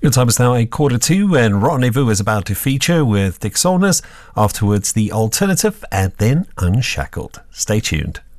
Your time is now 1:45 and Rendezvous is about to feature with Dick Saunders. Afterwards, The Alternative and then Unshackled. Stay tuned.